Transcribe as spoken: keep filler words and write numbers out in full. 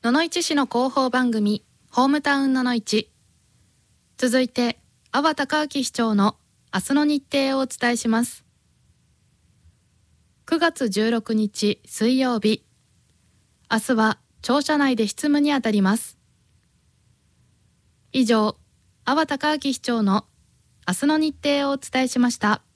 野々市市の広報番組ホームタウン野々市。続いて阿波隆明市長の明日の日程をお伝えします。くがつじゅうろくにち水曜日、明日は庁舎内で執務にあたります。以上、阿波隆明市長の明日の日程をお伝えしました。